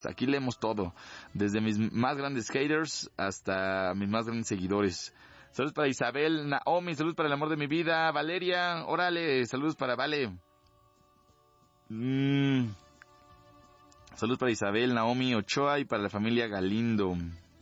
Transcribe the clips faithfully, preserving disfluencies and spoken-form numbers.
Aquí leemos todo, desde mis más grandes haters hasta mis más grandes seguidores. Saludos para Isabel, Naomi, saludos para el amor de mi vida, Valeria, órale, saludos para Vale. Mm. Saludos para Isabel, Naomi, Ochoa y para la familia Galindo.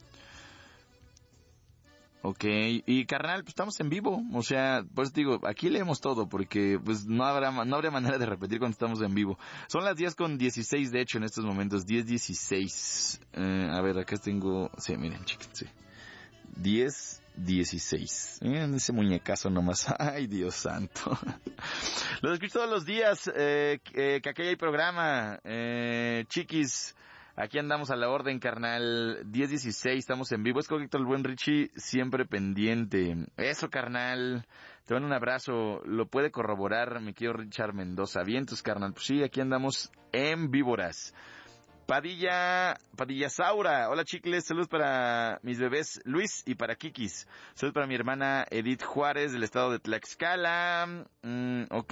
Ok, y carnal, pues estamos en vivo, o sea, pues digo, aquí leemos todo, porque pues no habrá no habría manera de repetir cuando estamos en vivo. Son las diez con dieciséis, de hecho, en estos momentos, diez dieciséis. Eh, a ver, acá tengo, sí, miren, chicos, sí. diez dieciséis. Miren ese muñecazo nomás, ay, Dios santo. Los escucho todos los días, eh, eh, que aquí hay programa, eh, chiquis. Aquí andamos a la orden, carnal. diez dieciséis, estamos en vivo. Es correcto, el buen Richie, siempre pendiente. Eso, carnal. Te mando un abrazo. Lo puede corroborar mi querido Richard Mendoza. Vientos, carnal. Pues sí, aquí andamos en víboras. Padilla, Padilla Saura. Hola, chicles. Saludos para mis bebés Luis y para Kikis. Saludos para mi hermana Edith Juárez del estado de Tlaxcala. Mm, ok.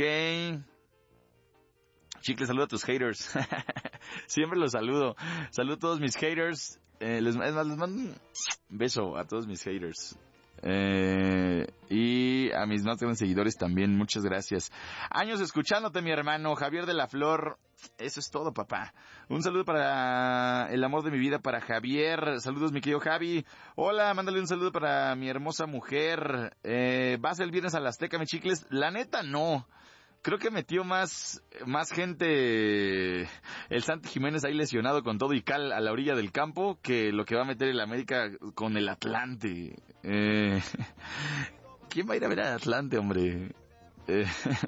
Chicles, saludo a tus haters. Siempre los saludo. Saludo a todos mis haters. Eh, les, es más, les mando un beso a todos mis haters. Eh, y a mis más grandes seguidores también. Muchas gracias. Años escuchándote, mi hermano Javier de la Flor. Eso es todo, papá. Un saludo para el amor de mi vida, para Javier. Saludos, mi querido Javi. Hola, mándale un saludo para mi hermosa mujer. Eh, ¿Vas el viernes a la Azteca, mi chicles? La neta, no. Creo que metió más más gente el Santi Jiménez ahí lesionado con todo y cal a la orilla del campo que lo que va a meter el América con el Atlante. Eh, ¿Quién va a ir a ver al Atlante, hombre? Eh,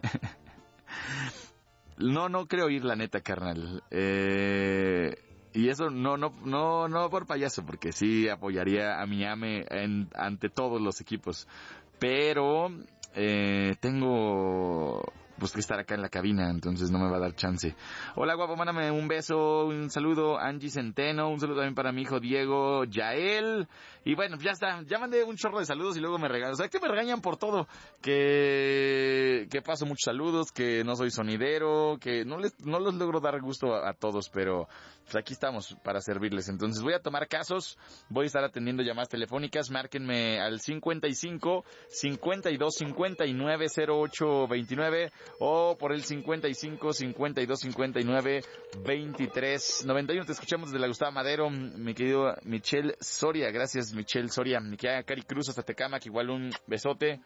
no, no creo ir, la neta, carnal. Eh, y eso no, no, no, no por payaso, porque sí apoyaría a mi ame en, ante todos los equipos. Pero eh, tengo pues que estar acá en la cabina, entonces no me va a dar chance. Hola, guapo, mándame un beso, un saludo, Angie Centeno, un saludo también para mi hijo Diego Yael, y bueno, ya está, ya mandé un chorro de saludos y luego me regañan, o sea, que me regañan por todo, que que paso muchos saludos, que no soy sonidero, que no les no los logro dar gusto a, a todos, pero pues aquí estamos para servirles. Entonces voy a tomar casos, voy a estar atendiendo llamadas telefónicas, márquenme al cincuenta y cinco, cincuenta y dos, cincuenta y nueve, cero ocho veintinueve o por el cincuenta y cinco, cincuenta y dos, cincuenta y nueve, veintitrés, noventa y uno. Te escuchamos desde la Gustavo Madero, mi querido Michelle Soria. Gracias, Michelle Soria. Mi querida Cari Cruz hasta Tecámac, igual un besote.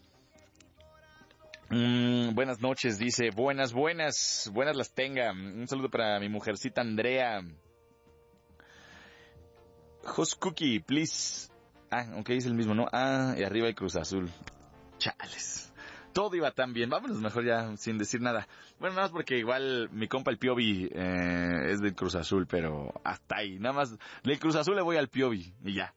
Mm, buenas noches, dice. Buenas, buenas, buenas las tenga. Un saludo para mi mujercita Andrea. Host Cookie, please. Ah, ok, es el mismo, ¿no? Ah, y arriba hay Cruz Azul. Chales. Todo iba tan bien. Vámonos mejor ya sin decir nada. Bueno, nada más porque igual mi compa el Piovi eh, es del Cruz Azul, pero hasta ahí. Nada más del Cruz Azul le voy al Piovi y ya.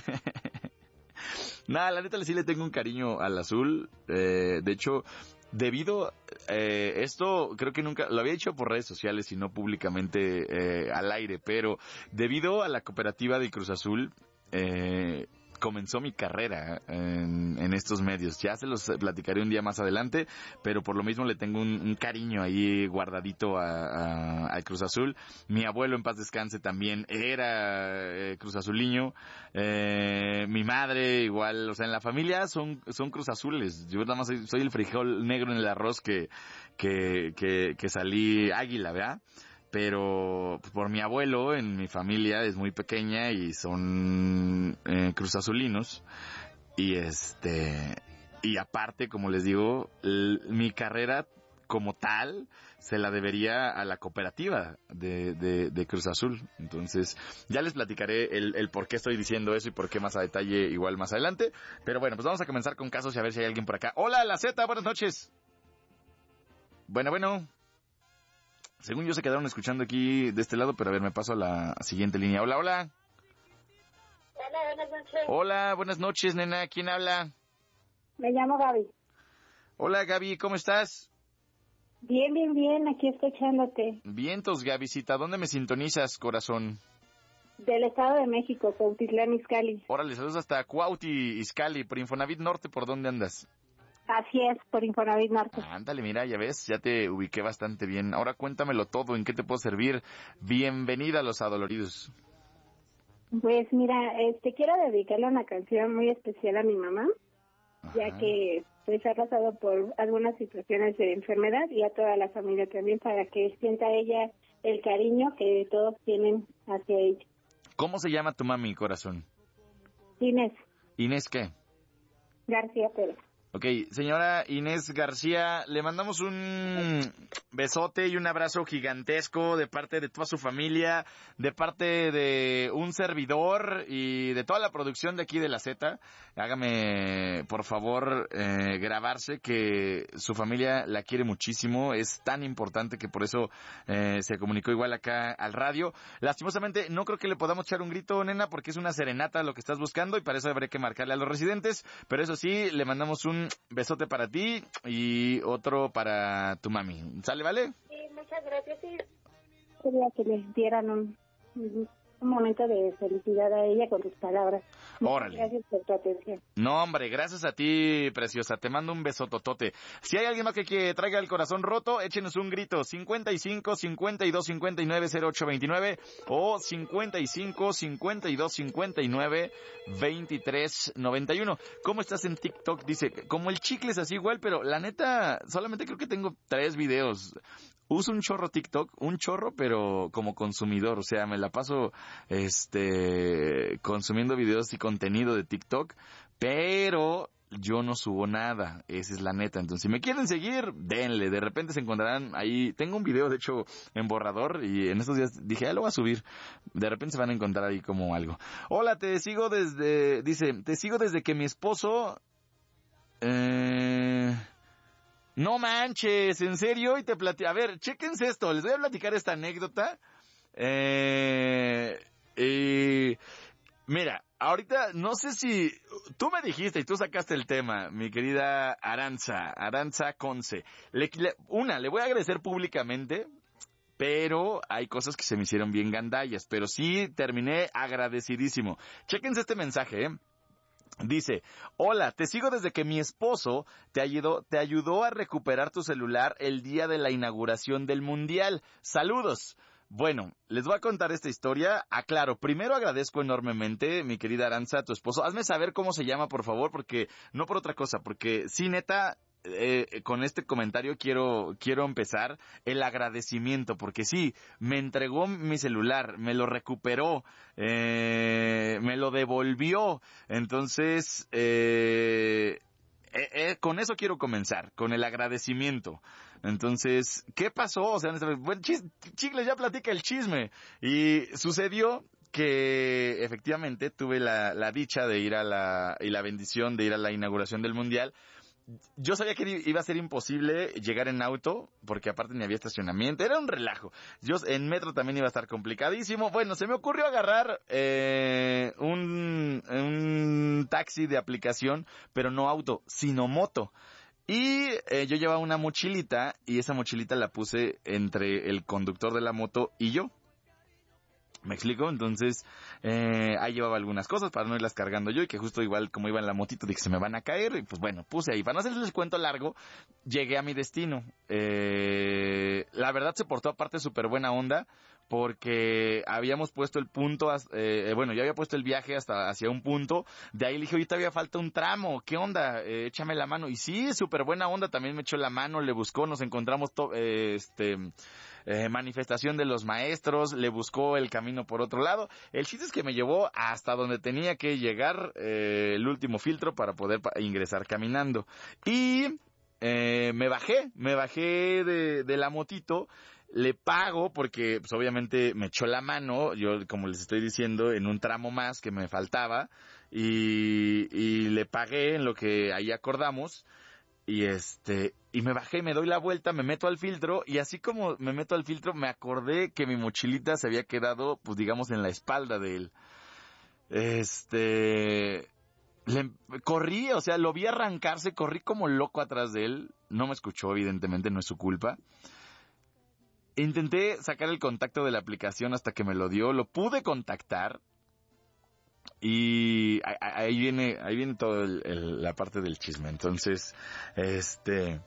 Nada, la neta sí le tengo un cariño al azul. Eh, de hecho, debido eh, esto, creo que nunca lo había hecho por redes sociales y no públicamente eh, al aire, pero debido a la cooperativa de Cruz Azul, eh, comenzó mi carrera en, en estos medios. Ya se los platicaré un día más adelante, pero por lo mismo le tengo un, un cariño ahí guardadito a, a, a Cruz Azul. Mi abuelo, en paz descanse, también era eh, Cruz Azuliño. Eh, mi madre igual, o sea, en la familia son, son Cruz Azules. Yo nada más soy, soy el frijol negro en el arroz que, que, que, que salí águila, ¿verdad? Pero por mi abuelo en mi familia es muy pequeña y son eh, cruzazulinos y este y aparte, como les digo, l- mi carrera como tal se la debería a la cooperativa de, de, de Cruz Azul. Entonces ya les platicaré el, el por qué estoy diciendo eso y por qué más a detalle igual más adelante. Pero bueno, pues vamos a comenzar con casos y a ver si hay alguien por acá. Hola, la Z, buenas noches. Bueno, bueno. Según yo se quedaron escuchando aquí de este lado, pero a ver, me paso a la siguiente línea. Hola, hola. Hola, buenas noches. Hola, buenas noches, nena. ¿Quién habla? Me llamo Gaby. Hola, Gaby, ¿cómo estás? Bien, bien, bien, aquí escuchándote. Vientos, Gabycita. ¿Dónde me sintonizas, corazón? Del Estado de México, Cuautitlán Izcalli. Órale, saludos hasta Cuauti, Izcalli, por Infonavit Norte, ¿por dónde andas? Así es, por Infonavit Norte. Ándale, mira, ya ves, ya te ubiqué bastante bien. Ahora cuéntamelo todo, ¿en qué te puedo servir? Bienvenida a Los Adoloridos. Pues mira, este quiero dedicarle una canción muy especial a mi mamá, Ajá. ya que pues ha pasado por algunas situaciones de enfermedad y a toda la familia también, para que sienta ella el cariño que todos tienen hacia ella. ¿Cómo se llama tu mami, corazón? Inés. ¿Inés qué? García Pérez. Ok, señora Inés García, le mandamos un besote y un abrazo gigantesco de parte de toda su familia, de parte de un servidor y de toda la producción de aquí de La Z. Hágame, por favor, eh, grabarse que su familia la quiere muchísimo, es tan importante que por eso eh, se comunicó igual acá al radio. Lastimosamente, no creo que le podamos echar un grito, nena, porque es una serenata lo que estás buscando y para eso habría que marcarle a los residentes, pero eso sí, le mandamos un besote para ti y otro para tu mami. ¿Sale, vale? Sí, muchas gracias. Sí. Quería que les dieran un, un momento de felicidad a ella con tus palabras. Órale. Gracias por tu atención. No, hombre, gracias a ti, preciosa. Te mando un besototote. Si hay alguien más que, que traiga el corazón roto, échenos un grito. cincuenta y cinco, cincuenta y dos, cincuenta y nueve, cero ocho veintinueve o cincuenta y cinco, cincuenta y dos, cincuenta y nueve, veintitrés noventa y uno. ¿Cómo estás en TikTok? Dice, como el chicle es así igual, pero la neta, solamente creo que tengo tres videos. Uso un chorro TikTok, un chorro, pero como consumidor, o sea, me la paso este consumiendo videos y contenido de TikTok, pero yo no subo nada, esa es la neta. Entonces, si me quieren seguir, denle, de repente se encontrarán ahí. Tengo un video, de hecho, en borrador, y en estos días dije, ya lo voy a subir. De repente se van a encontrar ahí como algo. Hola, te sigo desde, dice, te sigo desde que mi esposo... Eh... No manches, ¿en serio? Y te platico. A ver, chéquense esto, les voy a platicar esta anécdota. Eh, eh, mira, ahorita no sé si... Tú me dijiste y tú sacaste el tema, mi querida Aranza, Aranza Conce. Le, le, una, le voy a agradecer públicamente, pero hay cosas que se me hicieron bien gandallas, pero sí terminé agradecidísimo. Chéquense este mensaje, ¿eh? Dice, hola, te sigo desde que mi esposo te ayudó, te ayudó a recuperar tu celular el día de la inauguración del Mundial. Saludos. Bueno, les voy a contar esta historia. Aclaro, primero agradezco enormemente, mi querida Aranza, a tu esposo. Hazme saber cómo se llama, por favor, porque no por otra cosa, porque sí, neta... Eh, con este comentario quiero quiero empezar el agradecimiento, porque sí, me entregó mi celular, me lo recuperó, eh, me lo devolvió, entonces eh, eh, eh, con eso quiero comenzar, con el agradecimiento. Entonces, ¿qué pasó? O sea, bueno, chis, Chicles ya platica el chisme, y sucedió que efectivamente tuve la, la dicha de ir a la, y la bendición de ir a la inauguración del Mundial. Yo sabía que iba a ser imposible llegar en auto, porque aparte ni había estacionamiento, era un relajo. Yo en metro también iba a estar complicadísimo. Bueno, se me ocurrió agarrar eh, un, un taxi de aplicación, pero no auto, sino moto. Y eh, yo llevaba una mochilita, y esa mochilita la puse entre el conductor de la moto y yo. ¿Me explico? Entonces, eh, ahí llevaba algunas cosas para no irlas cargando yo, y que justo igual como iba en la motito dije, se me van a caer, y pues bueno, puse ahí. Para no hacerles el cuento largo, llegué a mi destino. Eh, la verdad se portó aparte súper buena onda, porque habíamos puesto el punto, eh, bueno, yo había puesto el viaje hasta hacia un punto, de ahí le dije, oye, todavía falta un tramo, ¿qué onda? Eh, échame la mano. Y sí, súper buena onda, también me echó la mano, le buscó, nos encontramos, to- eh, este... Eh, manifestación de los maestros, le buscó el camino por otro lado. El chiste es que me llevó hasta donde tenía que llegar, eh, el último filtro para poder pa- ingresar caminando. Y eh, me bajé, me bajé de, de la motito, le pago porque pues obviamente me echó la mano, yo como les estoy diciendo, en un tramo más que me faltaba, y, y le pagué en lo que ahí acordamos. Y este, y me bajé, me doy la vuelta, me meto al filtro, y así como me meto al filtro, me acordé que mi mochilita se había quedado, pues digamos, en la espalda de él. Este, le, corrí, o sea, lo vi arrancarse, corrí como loco atrás de él, no me escuchó, evidentemente, no es su culpa. Intenté sacar el contacto de la aplicación hasta que me lo dio, lo pude contactar, y ahí viene, ahí viene toda la parte del chisme. Entonces, este,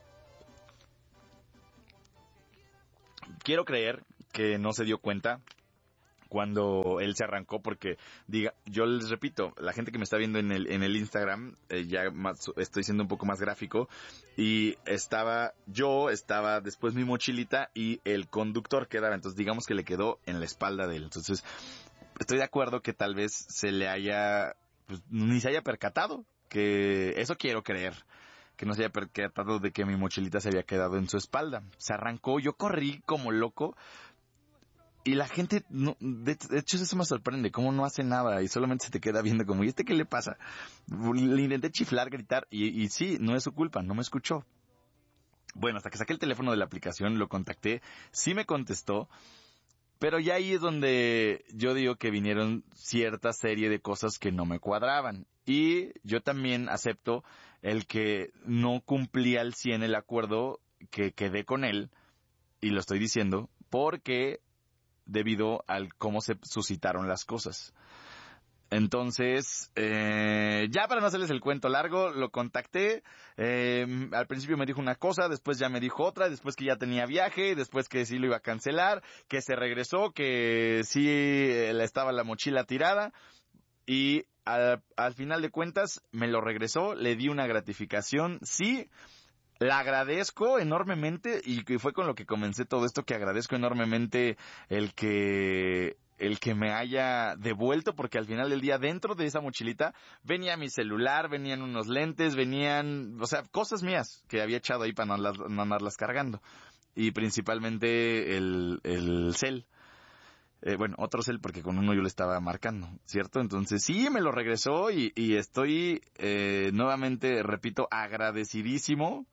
quiero creer que no se dio cuenta cuando él se arrancó, porque diga, yo les repito, la gente que me está viendo en el en el Instagram, eh, ya más, estoy siendo un poco más gráfico, y estaba yo, estaba después mi mochilita y el conductor quedaba, entonces digamos que le quedó en la espalda de él. Entonces estoy de acuerdo que tal vez se le haya, pues, ni se haya percatado, que eso quiero creer, que no se haya percatado de que mi mochilita se había quedado en su espalda. Se arrancó, yo corrí como loco. Y la gente, no, de, de hecho eso me sorprende, cómo no hace nada y solamente se te queda viendo como, ¿y este qué le pasa? Le intenté chiflar, gritar, y, y sí, no es su culpa, no me escuchó. Bueno, hasta que saqué el teléfono de la aplicación, lo contacté, sí me contestó, pero ya ahí es donde yo digo que vinieron cierta serie de cosas que no me cuadraban. Y yo también acepto el que no cumplí al cien el acuerdo que quedé con él, y lo estoy diciendo, porque debido al cómo se suscitaron las cosas. Entonces, eh, ya para no hacerles el cuento largo, lo contacté, eh, al principio me dijo una cosa, después ya me dijo otra, después que ya tenía viaje, después que sí lo iba a cancelar, que se regresó, que sí le estaba la mochila tirada, y al, al final de cuentas me lo regresó, le di una gratificación, sí. La agradezco enormemente, y que fue con lo que comencé todo esto, que agradezco enormemente el que el que me haya devuelto, porque al final del día dentro de esa mochilita venía mi celular, venían unos lentes, venían, o sea, cosas mías que había echado ahí para no, las, no andarlas cargando, y principalmente el, el cel. Eh, bueno, otro cel, porque con uno yo le estaba marcando, ¿cierto? Entonces sí, me lo regresó, y, y estoy eh, nuevamente, repito, agradecidísimo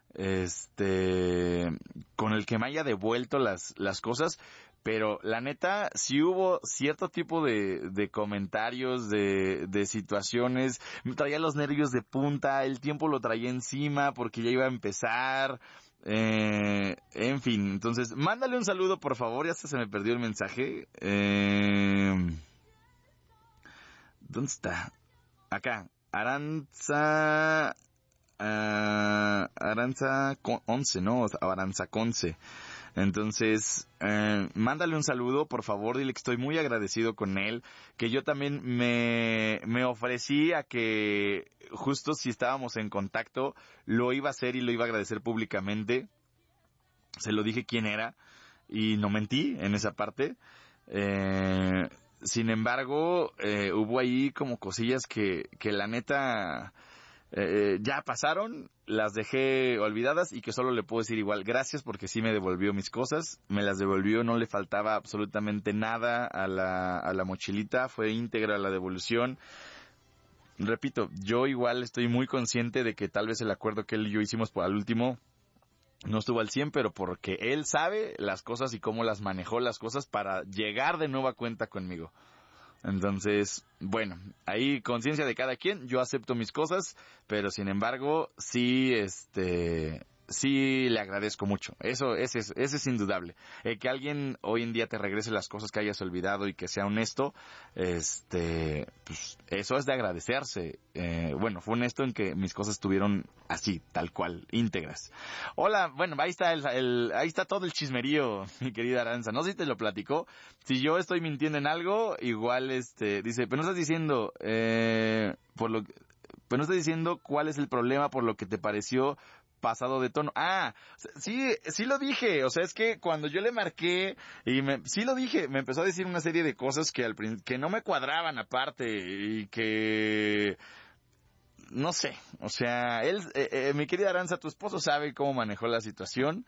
este con el que me haya devuelto las las cosas. Pero la neta sí hubo cierto tipo de de comentarios, de de situaciones, me traía los nervios de punta, el tiempo lo traía encima porque ya iba a empezar, eh, en fin. Entonces mándale un saludo, por favor, ya hasta se me perdió el mensaje. eh, ¿dónde está? Acá, Aranza Uh, Aranza once, ¿no? Aranza Conce. Entonces, eh, mándale un saludo, por favor, dile que estoy muy agradecido con él, que yo también me, me ofrecí a que justo si estábamos en contacto, lo iba a hacer y lo iba a agradecer públicamente. Se lo dije quién era y no mentí en esa parte. Eh, sin embargo, eh, hubo ahí como cosillas que, que la neta... Eh, ya pasaron, las dejé olvidadas, y que solo le puedo decir igual gracias, porque sí me devolvió mis cosas, me las devolvió, no le faltaba absolutamente nada a la, a la mochilita, fue íntegra la devolución. Repito, yo igual estoy muy consciente de que tal vez el acuerdo que él y yo hicimos por al último no estuvo al cien, pero porque él sabe las cosas y cómo las manejó las cosas para llegar de nueva cuenta conmigo. Entonces, bueno, ahí conciencia de cada quien, yo acepto mis cosas, pero sin embargo, sí, este, sí le agradezco mucho. Eso, ese es, ese es indudable. Eh, que alguien hoy en día te regrese las cosas que hayas olvidado y que sea honesto, este, pues, eso es de agradecerse. Eh, bueno, fue honesto en que mis cosas estuvieron así, tal cual, íntegras. Hola, bueno, ahí está el, el, ahí está todo el chismerío, mi querida Aranza. No sé si te lo platicó. Si yo estoy mintiendo en algo, igual, este, dice, pero no estás diciendo, eh, por lo que, pero no estás diciendo cuál es el problema por lo que te pareció pasado de tono. Ah, sí, sí lo dije. O sea, es que cuando yo le marqué y me, sí lo dije, me empezó a decir una serie de cosas que al que no me cuadraban aparte y que no sé. O sea, él, eh, eh, mi querida Aranza, tu esposo sabe cómo manejó la situación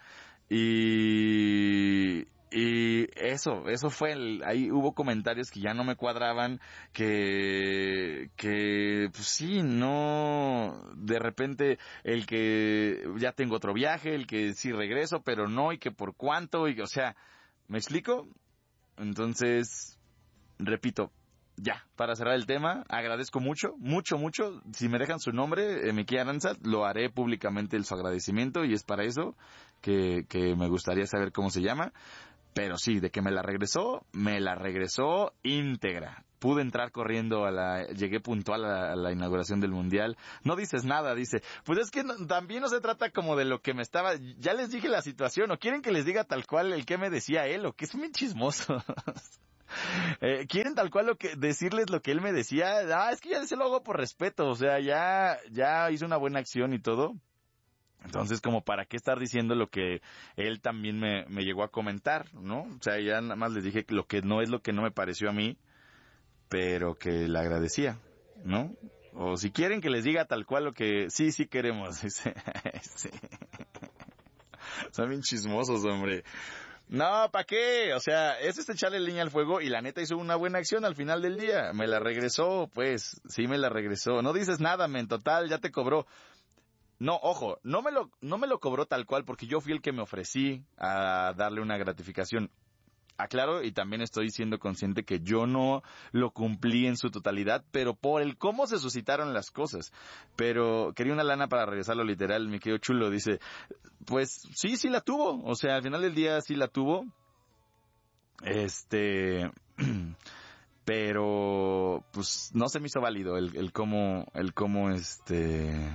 y y eso, eso fue el, ahí hubo comentarios que ya no me cuadraban, que, que, pues sí, no, de repente el que ya tengo otro viaje, el que sí regreso, pero no, y que por cuánto, y o sea, ¿me explico? Entonces, repito, ya, para cerrar el tema, agradezco mucho, mucho, mucho. Si me dejan su nombre, eh, Miki Aranza, lo haré públicamente el su agradecimiento, y es para eso que, que me gustaría saber cómo se llama. pero sí, de que me la regresó, me la regresó íntegra. Pude entrar corriendo a la, llegué puntual a la, a la inauguración del Mundial. No dices nada, dice. Pues es que no, también no se trata como de lo que me estaba, ya les dije la situación, o quieren que les diga tal cual el que me decía él, o que es muy chismoso. Eh, quieren tal cual lo que decirles lo que él me decía. Ah, es que ya se lo hago por respeto, o sea, ya ya hizo una buena acción y todo. Entonces, como para qué estar diciendo lo que él también me, me llegó a comentar, ¿no? O sea, ya nada más les dije lo que no es lo que no me pareció a mí, pero que le agradecía, ¿no? O si quieren que les diga tal cual lo que sí, sí queremos. Sí. Son bien chismosos, hombre. No, ¿para qué? O sea, es este echarle leña al fuego y la neta hizo una buena acción al final del día. Me la regresó, pues, sí me la regresó. No dices nada, men, total, ya te cobró. No, ojo, no me lo, no me lo cobró tal cual porque yo fui el que me ofrecí a darle una gratificación. Aclaro, y también estoy siendo consciente que yo no lo cumplí en su totalidad, pero por el cómo se suscitaron las cosas. Pero quería una lana para regresarlo literal, mi querido Chulo, dice, pues sí, sí la tuvo, o sea, al final del día sí la tuvo, este, pero pues no se me hizo válido el, el cómo, el cómo este...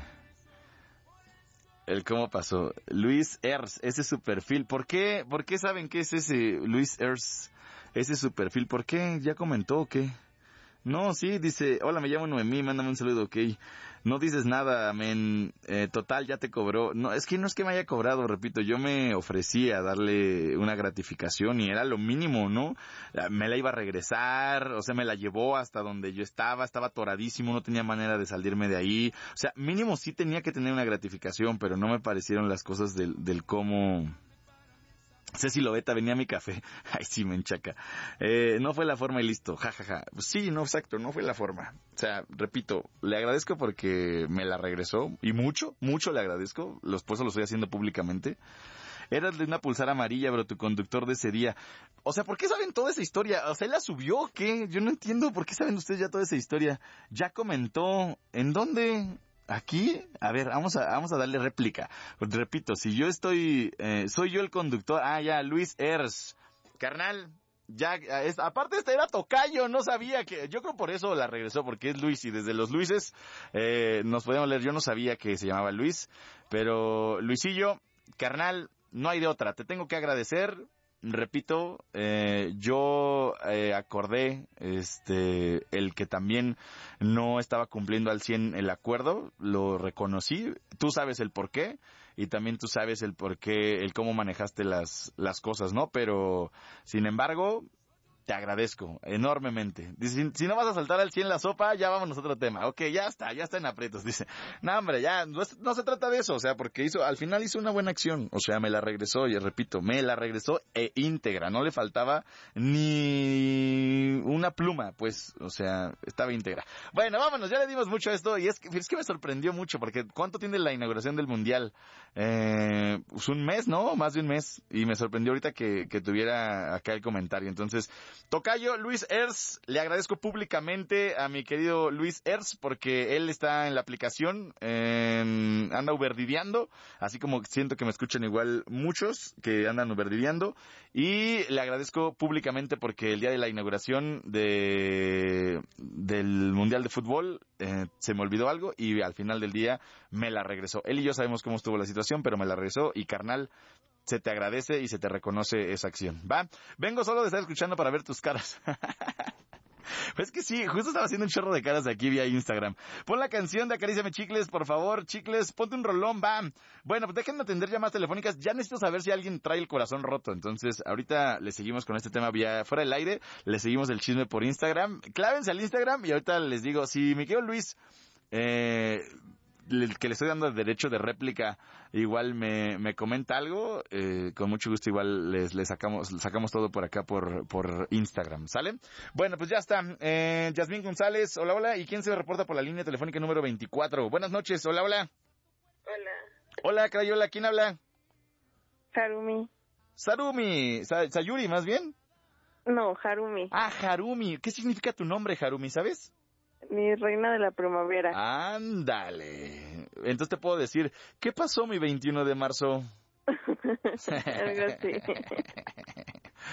El cómo pasó. Luis Ers, ese es su perfil. ¿Por qué? ¿Por qué saben qué es ese Luis Ers? Ese es su perfil. ¿Por qué? ¿Ya comentó o qué? No, sí, dice, hola, me llamo Noemí, mándame un saludo, ok. No dices nada, men, eh, total, ya te cobró. No, es que no es que me haya cobrado, repito, yo me ofrecí a darle una gratificación y era lo mínimo, ¿no? Me la iba a regresar, o sea, me la llevó hasta donde yo estaba, estaba atoradísimo, no tenía manera de salirme de ahí. O sea, mínimo sí tenía que tener una gratificación, pero no me parecieron las cosas del, del cómo... Ceci Lobeta, venía a mi café. Ay, sí, me enchaca. Eh, no fue la forma y listo. Ja, ja, ja. Pues sí, no, exacto, no fue la forma. O sea, repito, le agradezco porque me la regresó. Y mucho, mucho le agradezco. Los pues lo estoy haciendo públicamente. Eras de una pulsar amarilla, pero tu conductor de ese día. O sea, ¿por qué saben toda esa historia? O sea, ¿él la subió o qué? Yo no entiendo por qué saben ustedes ya toda esa historia. Ya comentó. ¿En dónde? Aquí, a ver, vamos a vamos a darle réplica. Repito, si yo estoy, eh, soy yo el conductor. Ah, ya, Luis Ers. Carnal, ya, es, aparte este era tocayo, no sabía que, yo creo por eso la regresó, porque es Luis, y desde los Luises, eh, nos podemos leer, yo no sabía que se llamaba Luis, pero Luisillo, carnal, no hay de otra, te tengo que agradecer. Repito, eh, yo eh, acordé este el que también no estaba cumpliendo al cien el acuerdo, lo reconocí, tú sabes el por qué y también tú sabes el por qué, el cómo manejaste las, las cosas, ¿no? Pero, sin embargo, te agradezco enormemente. Dice, si, si no vas a saltar al cien la sopa, ya vámonos a otro tema. Ok, ya está, ya está en aprietos. Dice, no hombre, ya, no, es, no se trata de eso, o sea, porque hizo, al final hizo una buena acción. O sea, me la regresó, y repito, me la regresó e íntegra. No le faltaba ni una pluma, pues, o sea, estaba íntegra. Bueno, vámonos, ya le dimos mucho a esto, y es que, es que me sorprendió mucho, porque ¿cuánto tiene la inauguración del Mundial? Eh, pues un mes, ¿no? Más de un mes. Y me sorprendió ahorita que, que tuviera acá el comentario. Entonces, tocayo Luis Ers, le agradezco públicamente a mi querido Luis Ers porque él está en la aplicación, eh, anda uberdiviando, así como siento que me escuchan igual muchos que andan uberdiviando, y le agradezco públicamente porque el día de la inauguración de del Mundial de Fútbol eh, se me olvidó algo y al final del día me la regresó. Él y yo sabemos cómo estuvo la situación, pero me la regresó y carnal, se te agradece y se te reconoce esa acción. ¿Va? Vengo solo de estar escuchando para ver tus caras. Pues que sí, justo estaba haciendo un chorro de caras aquí vía Instagram. Pon la canción de Acaríciame Chicles, por favor, Chicles, ponte un rolón, va. Bueno, pues déjenme atender llamadas telefónicas. Ya necesito saber si alguien trae el corazón roto. Entonces, ahorita le seguimos con este tema vía fuera del aire. Le seguimos el chisme por Instagram. Clávense al Instagram y ahorita les digo, si mi querido Luis... Eh... el que le estoy dando el derecho de réplica igual me, me comenta algo, eh, con mucho gusto igual les, les sacamos sacamos todo por acá por por Instagram, ¿sale? Bueno, pues ya está. Eh, Yasmín González, hola, hola. ¿Y quién se reporta por la línea telefónica número veinticuatro? Buenas noches, hola, hola. Hola. Hola, Crayola, ¿quién habla? Harumi. Sarumi, Sa- Sayuri, más bien. No, Harumi. Ah, Harumi. ¿Qué significa tu nombre, Harumi, sabes? Mi reina de la primavera. Ándale. Entonces te puedo decir, ¿qué pasó mi veintiuno de marzo? Algo así.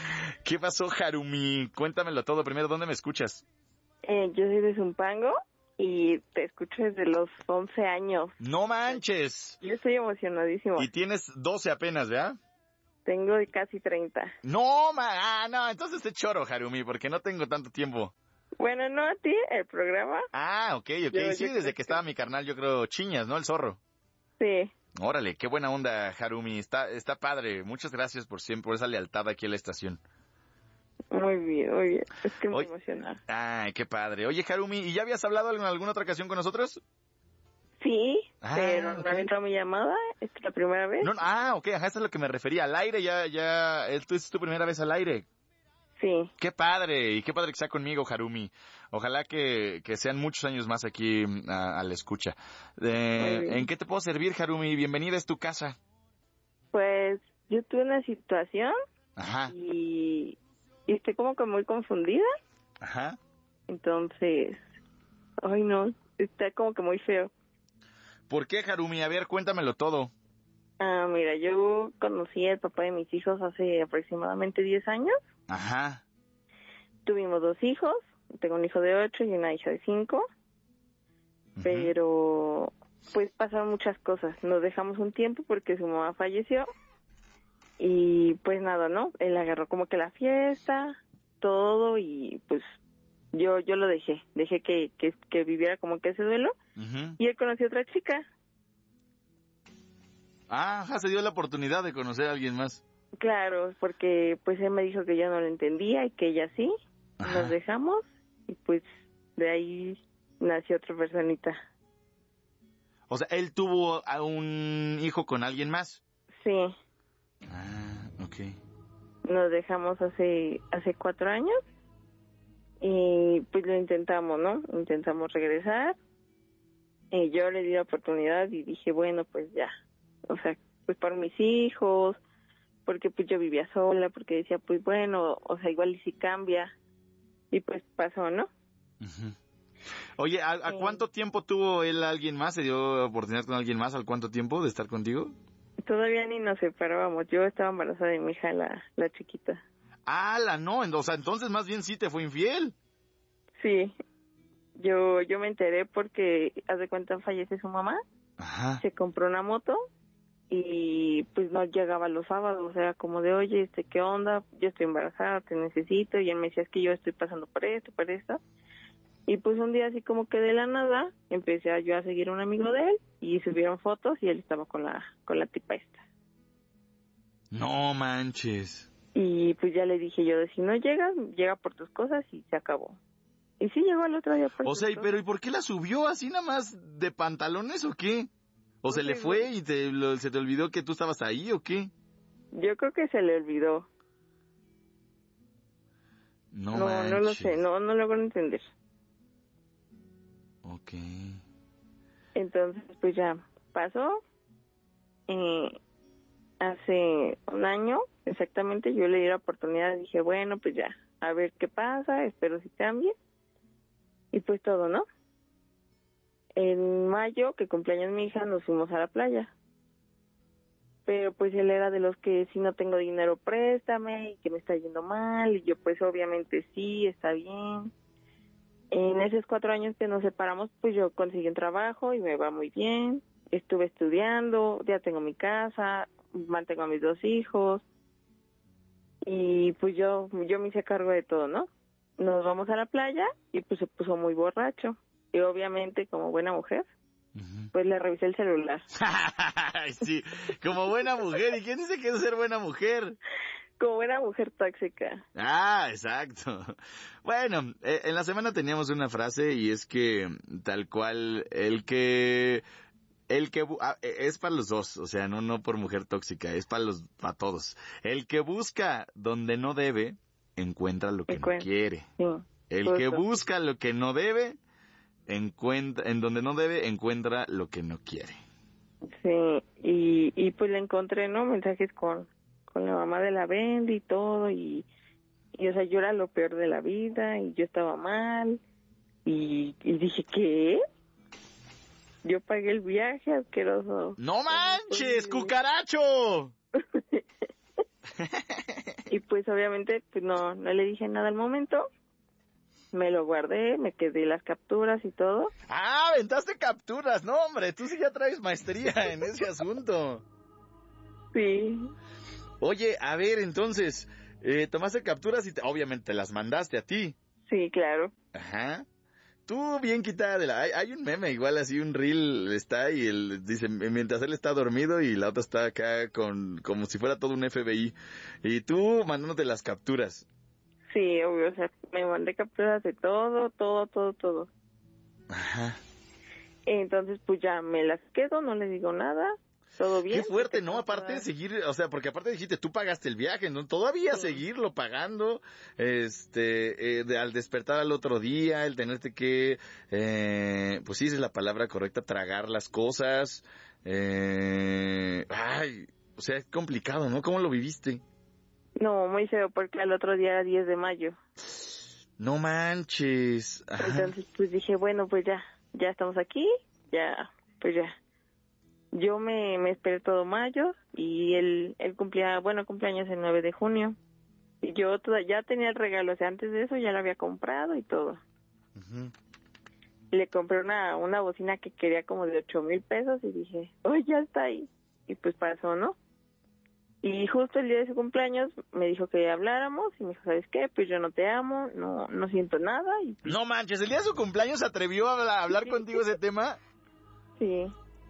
¿Qué pasó, Harumi? Cuéntamelo todo. Primero, ¿dónde me escuchas? Eh, yo soy de Zumpango y te escucho desde los once años. ¡No manches! Yo estoy emocionadísimo. Y tienes doce apenas, ¿verdad? Tengo casi treinta. No, ma, ah, no, entonces te choro, Harumi, porque no tengo tanto tiempo. Bueno, no a ti, el programa. Ah, ok, ok, Yo- sí, yo desde creo que estaba mi carnal, yo creo, Chiñas, ¿no? El zorro. Sí. Órale, qué buena onda, Harumi, está, está padre. Muchas gracias por siempre, por esa lealtad aquí a la estación. Muy bien, muy bien. Estoy muy Oye, emocionada. Ay, qué padre. Oye, Harumi, ¿y ya habías hablado en alguna otra ocasión con nosotros? Sí, Ah, pero ok. no había entrado mi llamada. Esta es la primera vez. No, no, ah, ok, ajá, eso es a lo que me refería. Al aire, ya, ya, esto es tu primera vez al aire. Sí. Qué padre, y qué padre que sea conmigo, Harumi. Ojalá que, que sean muchos años más aquí a, a la escucha. Eh, Muy bien. ¿En qué te puedo servir, Harumi? Bienvenida, es tu casa. Pues yo tuve una situación Ajá, y, y estoy como que muy confundida. ajá. Entonces, ay no, está como que muy feo. ¿Por qué, Harumi? A ver, cuéntamelo todo. Ah, mira, yo conocí al papá de mis hijos hace aproximadamente diez años. Ajá. Tuvimos dos hijos, tengo un hijo de ocho y una hija de cinco, Ujú. pero pues pasaron muchas cosas. Nos dejamos un tiempo porque su mamá falleció y pues nada, ¿no? Él agarró como que la fiesta, todo y pues yo yo lo dejé, dejé que, que, que viviera como que ese duelo Ujú. y él conoció a otra chica. Ah, ajá, se dio la oportunidad de conocer a alguien más. Claro, porque pues él me dijo que yo no lo entendía y que ella sí. Ajá. Nos dejamos y pues de ahí nació otra personita. O sea, él tuvo a un hijo con alguien más. Sí, Ah, ok. nos dejamos hace hace cuatro años y pues lo intentamos, ¿no? Intentamos regresar y yo le di la oportunidad y dije, bueno, pues ya, o sea, pues por mis hijos, porque pues yo vivía sola, porque decía, pues bueno, o sea, igual y si cambia y pues pasó, ¿no? Ujú. Oye, ¿a, a Sí. cuánto tiempo tuvo él a alguien más? ¿Se dio oportunidad con alguien más? ¿Al cuánto tiempo de estar contigo? Todavía ni nos separábamos, yo estaba embarazada de mi hija, la, la chiquita. Ah, la no, o sea, entonces más bien sí te fue infiel. Sí, yo yo me enteré porque, haz de cuenta, fallece su mamá, Ajá. se compró una moto y pues no llegaba los sábados, era como de, oye, este, ¿qué onda? Yo estoy embarazada, te necesito, y él me decía, es que yo estoy pasando por esto, por esto. Y pues un día así como que de la nada, empecé a, yo a seguir a un amigo de él y subieron fotos y él estaba con la con la tipa esta. No manches. Y pues ya le dije yo, de si no llegas, llega por tus cosas y se acabó. Y sí llegó el otro día por O sus sea, ¿y cosas. pero ¿y por qué la subió así nada más de pantalones o qué? ¿O se No le sé, fue güey. y te, lo- se te olvidó que tú estabas ahí o qué? Yo creo que se le olvidó. No, No, manches. no lo sé, no, no logro entender. Ok. Entonces, pues ya pasó. Eh, hace un año, exactamente, yo le di la oportunidad, dije, bueno, pues ya, a ver qué pasa, espero si cambie. Y pues todo, ¿no? En mayo, que cumpleaños mi hija, nos fuimos a la playa. Pero pues él era de los que si no tengo dinero, préstame, y que me está yendo mal, y yo pues obviamente sí, está bien. En esos cuatro años que nos separamos, pues yo conseguí un trabajo y me va muy bien. Estuve estudiando, ya tengo mi casa, mantengo a mis dos hijos. Y pues yo, yo me hice cargo de todo, ¿no? Nos vamos a la playa y pues se puso muy borracho. Y obviamente, como buena mujer, Ujú. pues le revisé el celular. Sí, como buena mujer. ¿Y quién dice que es ser buena mujer? Como buena mujer tóxica. Ah, exacto. Bueno, eh, en la semana teníamos una frase y es que tal cual el que el que bu- ah, eh, es para los dos, o sea, no no por mujer tóxica, es para los para todos. El que busca donde no debe encuentra lo que no Encuentra. quiere. Sí, El que justo. busca lo que no debe encuentra en donde no debe encuentra lo que no quiere. Sí, y, y pues le encontré, ¿no? Mensajes con, con la mamá de la Bendy y todo, y, y, o sea, yo era lo peor de la vida, y yo estaba mal, y, y dije, ¿qué? Yo pagué el viaje, asqueroso. ¡No manches, puede? cucaracho! Y pues obviamente pues no, no le dije nada al momento. Me lo guardé, me quedé las capturas y todo. Ah, aventaste capturas. No, hombre, tú sí ya traes maestría en ese asunto. Sí. Oye, a ver, entonces, eh, tomaste capturas y te, obviamente las mandaste a ti. Sí, claro. Ajá. Tú bien quitada de la... Hay, hay un meme igual así, un reel está y él dice, mientras él está dormido y la otra está acá con como si fuera todo un F B I. Y tú mandándote las capturas. Sí, obvio, o sea, me mandé capturas de todo, todo, todo, todo. Ajá. Entonces, pues ya me las quedo, no le digo nada, todo bien. Qué fuerte, ¿no? Aparte de seguir, o sea, porque aparte dijiste, tú pagaste el viaje, ¿no? Todavía sí. Seguirlo pagando, este, eh, de, al despertar al otro día, el tenerte que, eh, pues sí, esa es la palabra correcta, tragar las cosas, eh, ay, o sea, es complicado, ¿no? ¿Cómo lo viviste? No, muy feo, porque al otro día era diez de mayo. No manches. Ajá. Entonces, pues dije, bueno, pues ya, ya estamos aquí, ya, pues ya. Yo me, me esperé todo mayo y él, él cumplía, bueno, cumpleaños el nueve de junio. Y yo toda, ya tenía el regalo, o sea, antes de eso ya lo había comprado y todo. Uh-huh. Le compré una, una bocina que quería como de ocho mil pesos y dije, oh, ya está ahí. Y pues pasó, ¿no? Y justo el día de su cumpleaños me dijo que habláramos y me dijo, ¿sabes qué? Pues yo no te amo, no no siento nada. Y pues... No manches, ¿el día de su cumpleaños se atrevió a hablar, a hablar sí. contigo ese tema? Sí.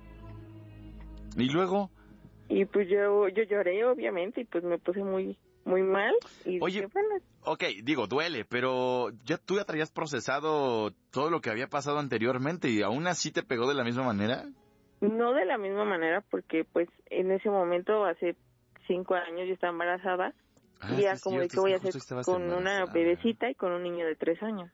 ¿Y luego? Y pues yo yo lloré, obviamente, y pues me puse muy muy mal. Y Oye, dije, bueno... ok, digo, duele, pero ya tú ya traías procesado todo lo que había pasado anteriormente y aún así te pegó de la misma manera. No de la misma manera, porque pues en ese momento, hace cinco años, yo estaba embarazada. Ah, y ya sí, como de cierto, qué voy a es que hacer justo estabas con embarazada. una bebecita y con un niño de tres años.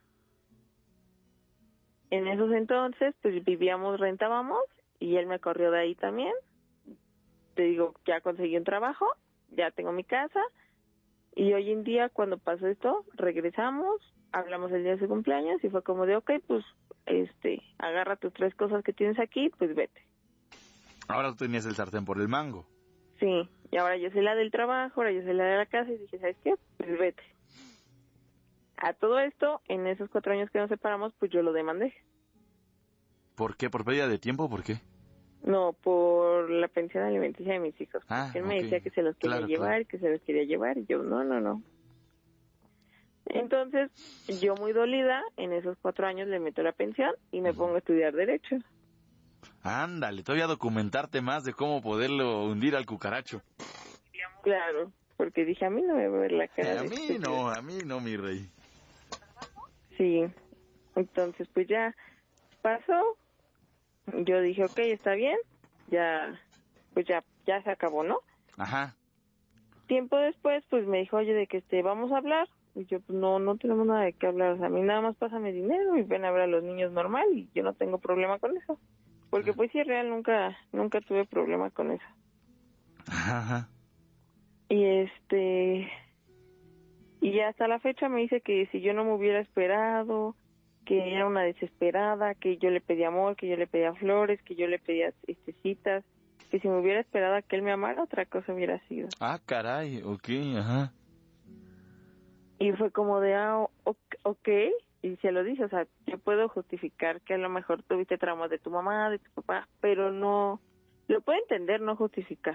En esos entonces, pues vivíamos, rentábamos, y él me corrió de ahí también. Te digo, ya conseguí un trabajo, ya tengo mi casa, y hoy en día, cuando pasó esto, regresamos, hablamos el día de su cumpleaños, y fue como de, ok, pues, este, agarra tus tres cosas que tienes aquí, pues vete. Ahora tú tenías el sartén por el mango. Sí, y ahora yo soy la del trabajo, ahora yo soy la de la casa, y dije, ¿sabes qué? Pues vete. A todo esto, en esos cuatro años que nos separamos, pues yo lo demandé. ¿Por qué? ¿Por pérdida de tiempo? ¿Por qué? No, por la pensión alimenticia de mis hijos. Ah, Él okay. me decía que se los quería claro, llevar, claro. que se los quería llevar, y yo, no, no, no. Entonces, yo muy dolida, en esos cuatro años le meto la pensión y me uh-huh. pongo a estudiar Derecho. Ándale, todavía documentarte más de cómo poderlo hundir al cucaracho. Claro, porque dije, a mí no me va a ver la cara. A de mí este no, a mí no, mi rey. Sí, entonces pues ya pasó. Yo dije, ok, está bien, ya, pues ya, ya se acabó, ¿no? Ajá. Tiempo después, pues me dijo, oye, de que este, vamos a hablar. Y yo, pues no, no tenemos nada de qué hablar. O sea, a mí nada más pásame dinero y ven a ver a los niños normal y yo no tengo problema con eso. Porque pues sí, real, nunca, nunca tuve problema con eso. Ajá. Y este, y hasta la fecha me dice que si yo no me hubiera esperado, que era una desesperada, que yo le pedía amor, que yo le pedía flores, que yo le pedía este, citas, que si me hubiera esperado a que él me amara, otra cosa hubiera sido. Ah, caray, ok, ajá. Y fue como de, ah, ok, y se lo dice, o sea, yo puedo justificar que a lo mejor tuviste traumas de tu mamá, de tu papá, pero no, lo puedo entender, no justificar.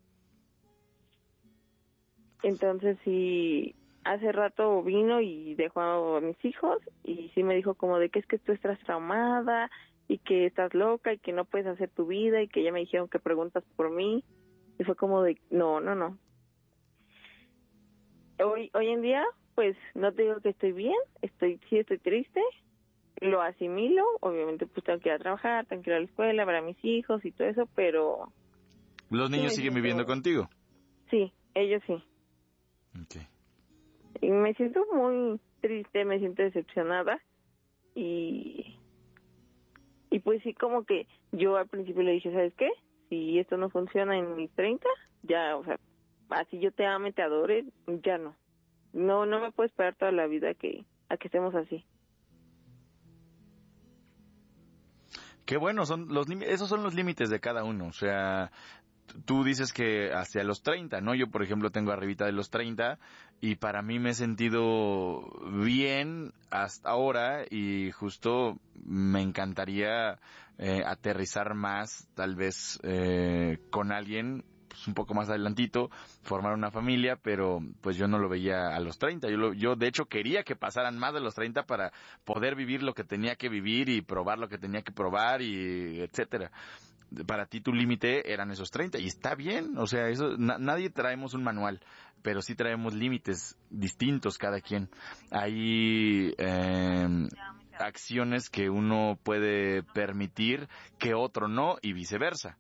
Entonces sí, hace rato vino y dejó a mis hijos y sí me dijo como de que es que tú estás traumada y que estás loca y que no puedes hacer tu vida y que ya me dijeron que preguntas por mí. Y fue como de, no, no, no. Hoy, hoy en día, pues no te digo que estoy bien, estoy sí estoy triste, lo asimilo, obviamente pues tengo que ir a trabajar, tengo que ir a la escuela, ver a mis hijos y todo eso, pero... ¿Los niños sí siguen siento... viviendo contigo? Sí, ellos sí. Okay. Y me siento muy triste, me siento decepcionada y... Y pues sí, como que yo al principio le dije, ¿sabes qué? Si esto no funciona en mis treinta, ya, o sea, así yo te ame, te adore, ya no. No, no me puedo esperar toda la vida que a que estemos así. Qué bueno, son los esos son los límites de cada uno. O sea, tú dices que hacia los treinta, ¿no? Yo, por ejemplo, tengo arribita de los treinta y para mí me he sentido bien hasta ahora y justo me encantaría eh, aterrizar más, tal vez eh, con alguien pues, un poco más adelantito, formar una familia, pero pues yo no lo veía a los treinta. Yo, lo, yo de hecho quería que pasaran más de los treinta para poder vivir lo que tenía que vivir y probar lo que tenía que probar y etcétera. Para ti tu límite eran esos treinta y está bien, o sea, eso na, nadie traemos un manual, pero sí traemos límites distintos cada quien. Hay eh, acciones que uno puede permitir que otro no y viceversa.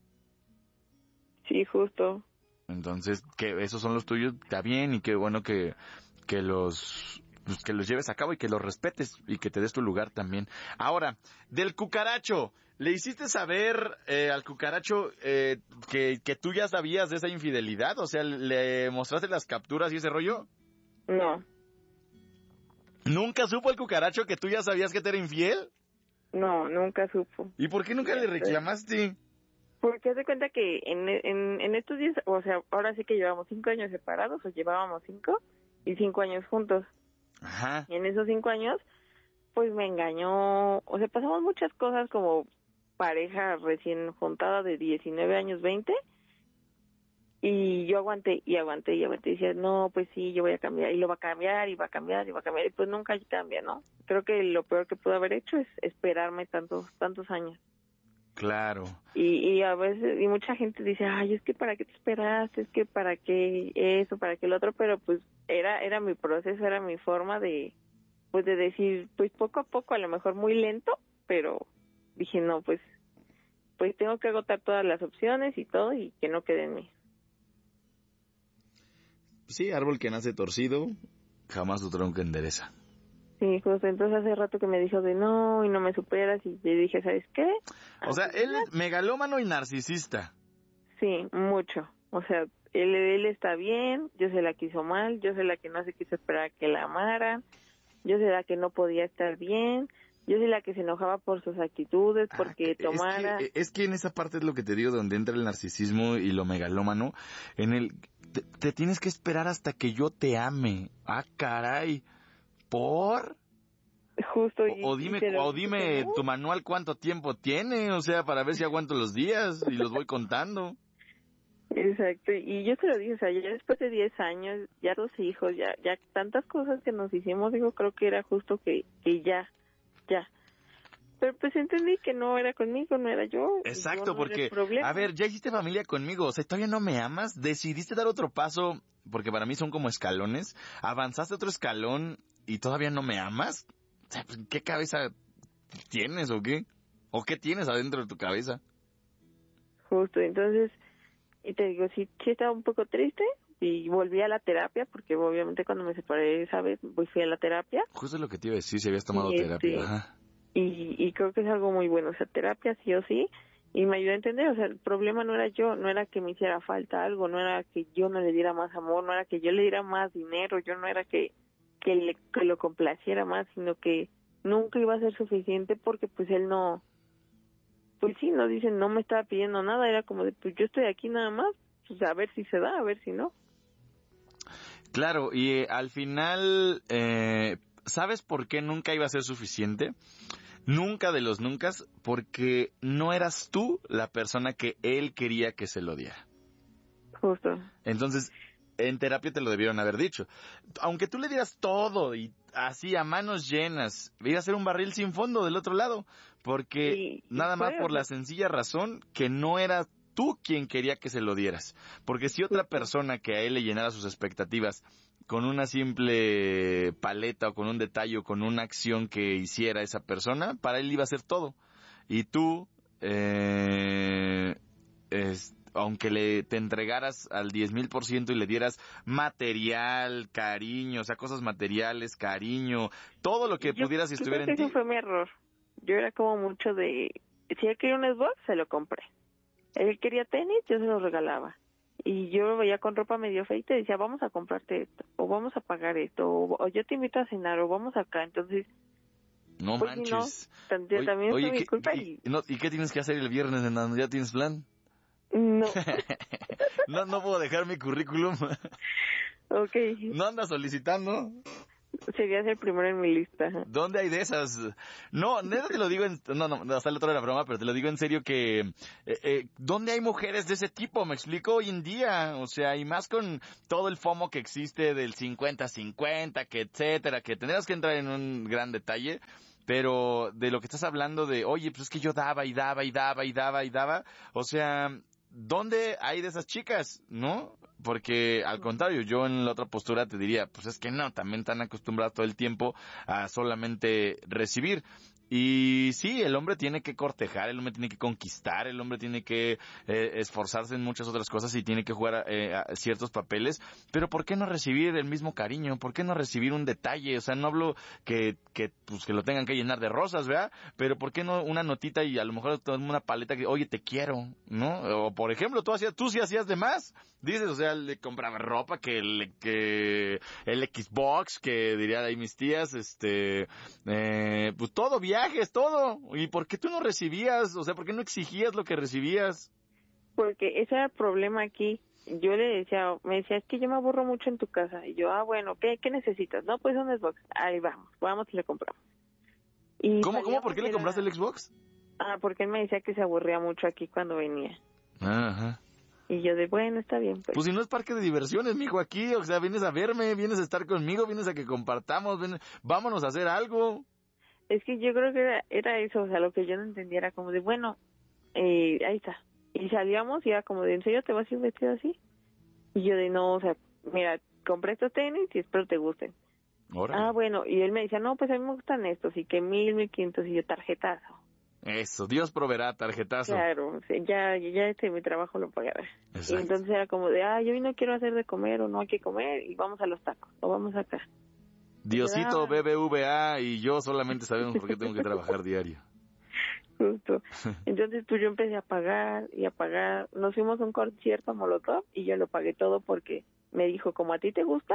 Sí, justo. Entonces, que esos son los tuyos, está bien y qué bueno que, que los pues, que los lleves a cabo y que los respetes y que te des tu lugar también. Ahora, del cucaracho, ¿le hiciste saber eh, al cucaracho eh, que, que tú ya sabías de esa infidelidad? O sea, ¿le mostraste las capturas y ese rollo? No. ¿Nunca supo el cucaracho que tú ya sabías que te era infiel? No, nunca supo. ¿Y por qué nunca le reclamaste? Porque haz de cuenta que en, en, en estos días, o sea, ahora sí que llevamos cinco años separados, o llevábamos cinco, y cinco años juntos. Ajá. Y en esos cinco años, pues me engañó, o sea, pasamos muchas cosas como pareja recién juntada de diecinueve años, veinte, y yo aguanté, y aguanté, y aguanté, y decía, no, pues sí, yo voy a cambiar, y lo va a cambiar, y va a cambiar, y va a cambiar, y pues nunca cambia, ¿no? Creo que lo peor que pude haber hecho es esperarme tantos, tantos años. Claro. Y, y a veces, y mucha gente dice, ay, es que para qué te esperaste, es que para qué eso, para qué lo otro, pero pues era era mi proceso, era mi forma de, pues de decir, pues poco a poco, a lo mejor muy lento, pero dije, no, pues, pues tengo que agotar todas las opciones y todo y que no quede en mí. Sí, árbol que nace torcido, jamás su tronco endereza. Sí, justo, entonces hace rato que me dijo de no, y no me superas, y le dije, ¿sabes qué? O sea, él es megalómano y narcisista. Sí, mucho. O sea, él, él está bien, yo soy la que hizo mal, yo soy la que no se quiso esperar a que la amaran, yo soy la que no podía estar bien, yo soy la que se enojaba por sus actitudes, porque ah, tomara... Es que, es que en esa parte es lo que te digo, donde entra el narcisismo y lo megalómano, en el... Te, te tienes que esperar hasta que yo te ame. Ah, caray. ¿Por? Justo. Y, o, o dime, y o dime tu manual cuánto tiempo tiene, o sea, para ver si aguanto los días y los voy contando. Exacto, y yo te lo dije, o sea, ya después de diez años, ya dos hijos, ya ya tantas cosas que nos hicimos, digo, creo que era justo que, que ya, ya. Pero pues entendí que no era conmigo, no era yo. Exacto, yo no porque, a ver, ya hiciste familia conmigo, o sea, todavía no me amas, decidiste dar otro paso, porque para mí son como escalones, avanzaste otro escalón y todavía no me amas. O sea, pues, ¿qué cabeza tienes o qué? ¿O qué tienes adentro de tu cabeza? Justo, entonces, y te digo, sí, sí estaba un poco triste y volví a la terapia, porque obviamente cuando me separé, ¿sabes? Pues fui a la terapia. Justo lo que te iba a decir, si habías tomado y terapia. Este, Ajá. Y, y creo que es algo muy bueno, o sea, terapia sí o sí, y me ayudó a entender, o sea, el problema no era yo, no era que me hiciera falta algo, no era que yo no le diera más amor, no era que yo le diera más dinero, yo no era que, que, le, que lo complaciera más, sino que nunca iba a ser suficiente porque pues él no, pues sí, no dicen, no me estaba pidiendo nada, era como de, pues yo estoy aquí nada más, pues a ver si se da, a ver si no. Claro, y eh, al final, eh, ¿sabes por qué nunca iba a ser suficiente? Nunca de los nunca, porque no eras tú la persona que él quería que se lo diera. Justo. Entonces, en terapia te lo debieron haber dicho. Aunque tú le dieras todo y así a manos llenas, iba a ser un barril sin fondo del otro lado, porque y, nada y más fue, por la sencilla razón que no era tú quien quería que se lo dieras. Porque si otra persona que a él le llenara sus expectativas con una simple paleta o con un detalle o con una acción que hiciera esa persona, para él iba a ser todo. Y tú, eh, es, aunque le te entregaras al diez mil por ciento y le dieras material, cariño, o sea, cosas materiales, cariño, todo lo que yo, pudieras si yo estuviera creo en que ti. ese fue mi error. Yo era como mucho de, si él quería un Xbox, se lo compré. Él quería tenis, yo se los regalaba. Y yo lo veía con ropa medio fea y te decía, vamos a comprarte esto, o vamos a pagar esto, o, o yo te invito a cenar, o vamos acá. Entonces, no pues manches. Si no, también, oye, también oye, fue mi ¿qué, culpa. qué, Y... no, ¿y qué tienes que hacer el viernes en donde ya tienes plan? No. no, no puedo dejar mi currículum. Ok. ¿No andas solicitando? Serías el primero en mi lista. ¿Dónde hay de esas? No, neta te lo digo en... No, no, hasta el otro de la broma, pero te lo digo en serio que... Eh, eh, ¿Dónde hay mujeres de ese tipo? Me explico hoy en día. O sea, y más con todo el FOMO que existe del cincuenta cincuenta, que etcétera, que tendrás que entrar en un gran detalle. Pero de lo que estás hablando de, oye, pues es que yo daba y daba y daba y daba y daba. O sea, ¿dónde hay de esas chicas? ¿No? Porque al contrario, yo en la otra postura te diría, pues es que no, también están acostumbrados todo el tiempo a solamente recibir. Y sí, el hombre tiene que cortejar, el hombre tiene que conquistar, el hombre tiene que eh, esforzarse en muchas otras cosas y tiene que jugar eh, a ciertos papeles, pero ¿por qué no recibir el mismo cariño? ¿Por qué no recibir un detalle? O sea, no hablo que, que, pues, que lo tengan que llenar de rosas, ¿verdad? Pero ¿por qué no una notita y a lo mejor una paleta que, oye, te quiero, ¿no? O por ejemplo, tú hacías, tú sí hacías de más, dices, o sea, le compraba ropa, que el, que el Xbox, que dirían ahí mis tías, este, eh, pues todo bien. Viajes, todo. ¿Y por qué tú no recibías? O sea, ¿por qué no exigías lo que recibías? Porque ese era el problema aquí. Yo le decía, me decía, es que yo me aburro mucho en tu casa. Y yo, ah, bueno, ¿qué, qué necesitas? No, pues un Xbox. Ahí vamos, vamos y le compramos. Y ¿Cómo, cómo? ¿Por qué le compraste era... el Xbox? Ah, porque él me decía que se aburría mucho aquí cuando venía. Ajá. Y yo de, bueno, está bien. Pues, pues si no es parque de diversiones, mijo, aquí. O sea, vienes a verme, vienes a estar conmigo, vienes a que compartamos, ven, vámonos a hacer algo. Es que yo creo que era, era eso, o sea, lo que yo no entendía era como de, bueno, eh, ahí está. Y salíamos y era como de, ¿en serio te vas a ir vestido así? Y yo de, no, o sea, mira, compré estos tenis y espero te gusten. Órale. Ah, bueno, y él me decía, no, pues a mí me gustan estos, y que mil, mil quinientos, y yo, tarjetazo. Eso, Dios proveerá, tarjetazo. Claro, ya, ya este, mi trabajo lo pagará. Exacto. Y entonces era como de, ah, yo hoy no quiero hacer de comer, o no hay que comer, y vamos a los tacos, o vamos acá. Diosito, B B V A y yo solamente sabemos por qué tengo que trabajar diario. Justo. Entonces pues yo empecé a pagar y a pagar. Nos fuimos a un concierto a Molotov y yo lo pagué todo porque me dijo, como a ti te gusta,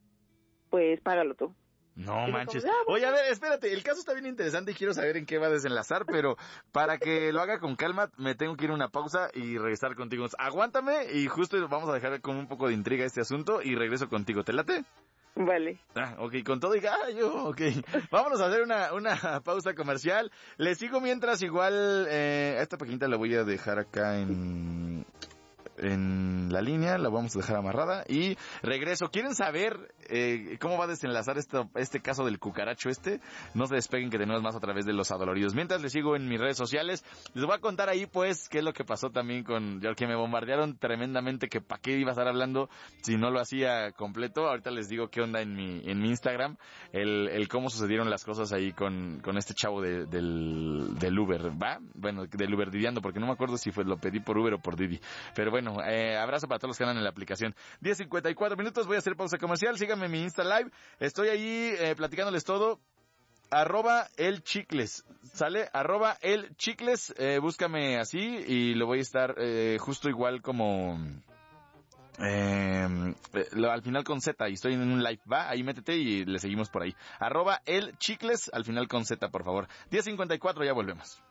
pues págalo tú. No manches. Oye, a ver, espérate, el caso está bien interesante y quiero saber en qué va a desenlazar, pero para que lo haga con calma me tengo que ir a una pausa y regresar contigo. Aguántame y justo vamos a dejar con un poco de intriga este asunto y regreso contigo. ¿Te late? Vale. Ah, ok, con todo y gallo, ok. Vámonos a hacer una, una pausa comercial. Les sigo mientras igual, eh, esta paginita la voy a dejar acá en... en la línea, la vamos a dejar amarrada y regreso. ¿Quieren saber eh, cómo va a desenlazar esto, este caso del cucaracho este? No se despeguen que tenemos más a través de los adoloridos. Mientras les sigo en mis redes sociales, les voy a contar ahí pues qué es lo que pasó también con, que me bombardearon tremendamente, que para qué iba a estar hablando si no lo hacía completo. Ahorita les digo qué onda en mi, en mi Instagram, el, el cómo sucedieron las cosas ahí con, con este chavo de, del, del Uber, ¿va? Bueno, del Uber Didiando, porque no me acuerdo si fue, lo pedí por Uber o por Didi, pero bueno. Eh, abrazo para todos los que andan en la aplicación. diez cincuenta y cuatro minutos, voy a hacer pausa comercial. Síganme en mi Insta Live. Estoy ahí eh, platicándoles todo. Arroba el chicles. ¿Sale? Arroba el chicles. Eh, búscame así y lo voy a estar eh, justo igual como... Eh, lo, al final con Z y estoy en un live, va, ahí métete y le seguimos por ahí. Arroba el chicles, al final con Z, por favor. diez cincuenta y cuatro, ya volvemos.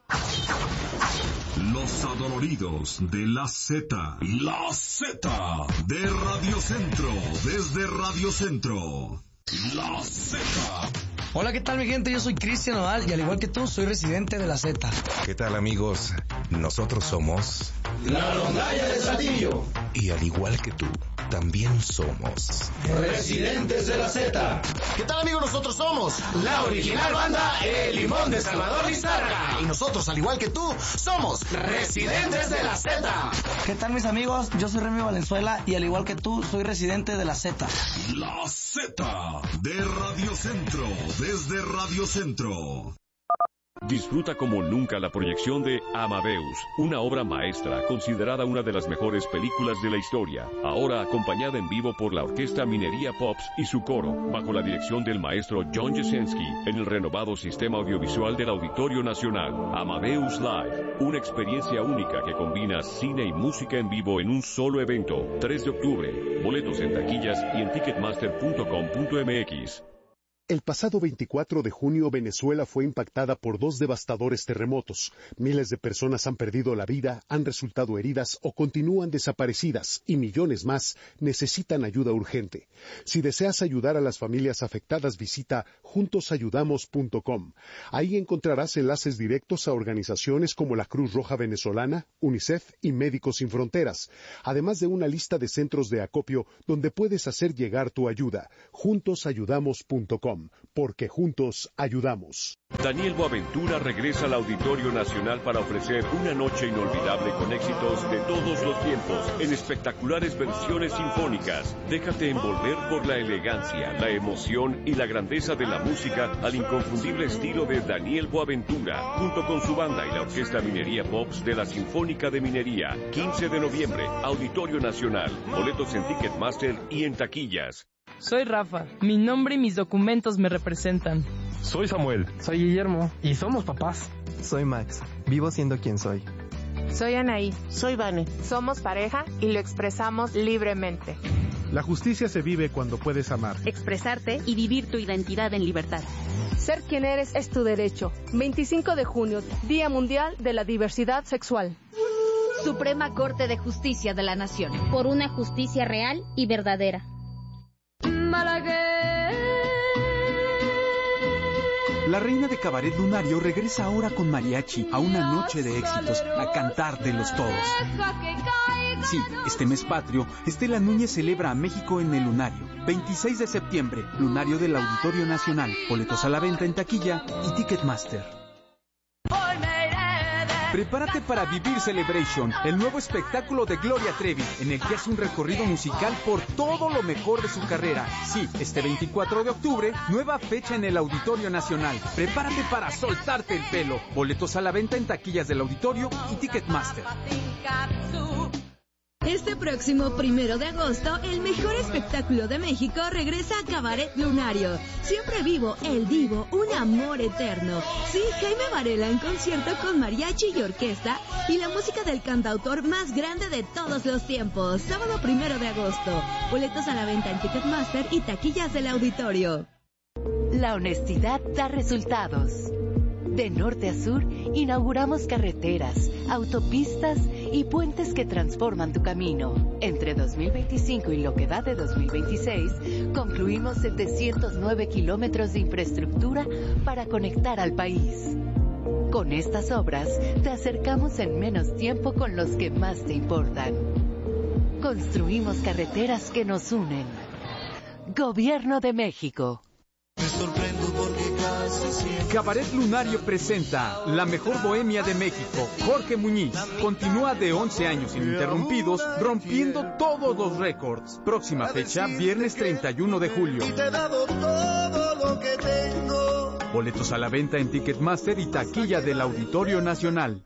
Los adoloridos de la Z. La Z. De Radio Centro, desde Radio Centro. La Z. Hola, ¿qué tal mi gente? Yo soy Cristian Nodal y al igual que tú, soy residente de la Z. ¿Qué tal amigos? Nosotros somos... La Rondalla de Saltillo. Y al igual que tú, también somos... Residentes de la Z. ¿Qué tal amigos? Nosotros somos... La original banda El Limón de Salvador Lizárraga. Y nosotros, al igual que tú, somos... Residentes de la Z. ¿Qué tal mis amigos? Yo soy Remy Valenzuela y al igual que tú, soy residente de la Z. La Z de Radio Centro, desde Radio Centro. Disfruta como nunca la proyección de Amadeus, una obra maestra considerada una de las mejores películas de la historia, ahora acompañada en vivo por la Orquesta Minería Pops y su coro, bajo la dirección del maestro John Jasenski, en el renovado sistema audiovisual del Auditorio Nacional. Amadeus Live, una experiencia única que combina cine y música en vivo en un solo evento. tres de octubre, boletos en taquillas y en ticketmaster punto com punto m x. El pasado veinticuatro de junio, Venezuela fue impactada por dos devastadores terremotos. Miles de personas han perdido la vida, han resultado heridas o continúan desaparecidas, y millones más necesitan ayuda urgente. Si deseas ayudar a las familias afectadas, visita juntos ayudamos punto com. Ahí encontrarás enlaces directos a organizaciones como la Cruz Roja Venezolana, UNICEF y Médicos Sin Fronteras, además de una lista de centros de acopio donde puedes hacer llegar tu ayuda. juntos ayudamos punto com. Porque juntos ayudamos. Daniel Boaventura regresa al Auditorio Nacional para ofrecer una noche inolvidable con éxitos de todos los tiempos en espectaculares versiones sinfónicas. Déjate envolver por la elegancia, la emoción y la grandeza de la música al inconfundible estilo de Daniel Boaventura, junto con su banda y la Orquesta Minería Pops de la Sinfónica de Minería. quince de noviembre, Auditorio Nacional. Boletos en Ticketmaster y en taquillas. Soy Rafa. Mi nombre y mis documentos me representan. Soy Samuel. Soy Guillermo. Y somos papás. Soy Max. Vivo siendo quien soy. Soy Anaí. Soy Vane. Somos pareja y lo expresamos libremente. La justicia se vive cuando puedes amar, expresarte y vivir tu identidad en libertad. Ser quien eres es tu derecho. veinticinco de junio, Día Mundial de la Diversidad Sexual. Suprema Corte de Justicia de la Nación. Por una justicia real y verdadera. La reina de Cabaret Lunario regresa ahora con mariachi a una noche de éxitos, a cantar de los todos. Sí, este mes patrio, Estela Núñez celebra a México en el Lunario. veintiséis de septiembre, Lunario del Auditorio Nacional. Boletos a la venta en taquilla y Ticketmaster. Prepárate para vivir Celebration, el nuevo espectáculo de Gloria Trevi, en el que hace un recorrido musical por todo lo mejor de su carrera. Sí, este veinticuatro de octubre, nueva fecha en el Auditorio Nacional. Prepárate para soltarte el pelo. Boletos a la venta en taquillas del Auditorio y Ticketmaster. Este próximo primero de agosto, el mejor espectáculo de México regresa a Cabaret Lunario. Siempre vivo, el divo, un amor eterno. Sí, Jaime Varela en concierto con mariachi y orquesta y la música del cantautor más grande de todos los tiempos. Sábado primero de agosto. Boletos a la venta en Ticketmaster y taquillas del Auditorio. La honestidad da resultados. De norte a sur, inauguramos carreteras, autopistas y puentes que transforman tu camino. Entre dos mil veinticinco y lo que va de dos mil veintiséis, concluimos setecientos nueve kilómetros de infraestructura para conectar al país. Con estas obras, te acercamos en menos tiempo con los que más te importan. Construimos carreteras que nos unen. Gobierno de México. Me sorprendo porque casi siempre... Cabaret Lunario presenta La Mejor Bohemia de México. Jorge Muñiz continúa de once años ininterrumpidos, rompiendo todos los récords. Próxima fecha, viernes treinta y uno de julio. Y te he dado todo lo que tengo. Boletos a la venta en Ticketmaster y taquilla del Auditorio Nacional.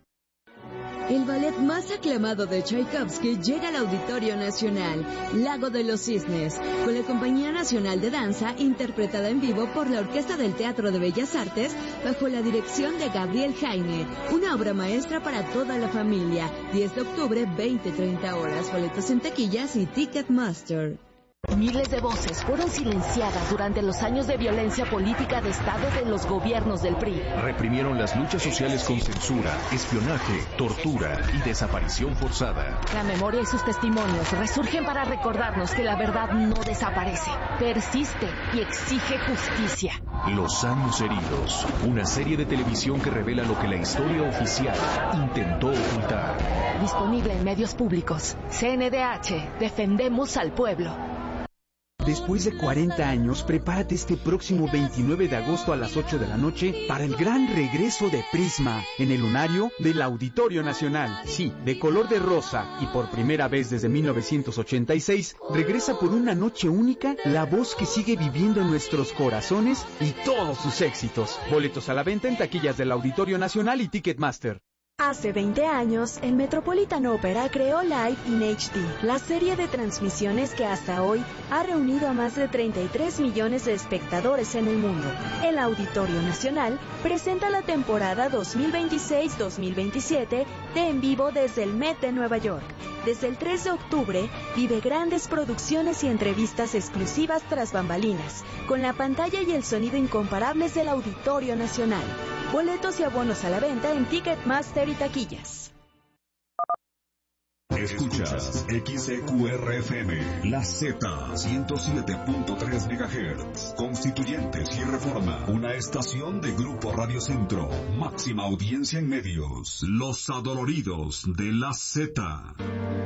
El ballet más aclamado de Tchaikovsky llega al Auditorio Nacional, Lago de los Cisnes, con la Compañía Nacional de Danza, interpretada en vivo por la Orquesta del Teatro de Bellas Artes, bajo la dirección de Gabriel Jaime. Una obra maestra para toda la familia. diez de octubre, veinte a treinta horas. Boletos en taquillas y Ticketmaster. Miles de voces fueron silenciadas durante los años de violencia política de Estado de los gobiernos del P R I. Reprimieron las luchas sociales con censura, espionaje, tortura y desaparición forzada. La memoria y sus testimonios resurgen para recordarnos que la verdad no desaparece, persiste y exige justicia. Los años heridos, una serie de televisión que revela lo que la historia oficial intentó ocultar. Disponible en medios públicos. C N D H, defendemos al pueblo. Después de cuarenta años, prepárate este próximo veintinueve de agosto a las ocho de la noche para el gran regreso de Prisma en el Lunario del Auditorio Nacional. Sí, de color de rosa y por primera vez desde mil novecientos ochenta y seis, regresa por una noche única la voz que sigue viviendo en nuestros corazones y todos sus éxitos. Boletos a la venta en taquillas del Auditorio Nacional y Ticketmaster. Hace veinte años, el Metropolitan Opera creó Live in H D, la serie de transmisiones que hasta hoy ha reunido a más de treinta y tres millones de espectadores en el mundo. El Auditorio Nacional presenta la temporada dos mil veintiséis dos mil veintisiete de En Vivo desde el Met de Nueva York. Desde el tres de octubre, vive grandes producciones y entrevistas exclusivas tras bambalinas, con la pantalla y el sonido incomparables del Auditorio Nacional. Boletos y abonos a la venta en Ticketmaster y taquillas. Escuchas X E Q R F M, La Z, ciento siete punto tres megahertz. Constituyentes y Reforma, una estación de Grupo Radio Centro. Máxima audiencia en medios. Los adoloridos de La Z.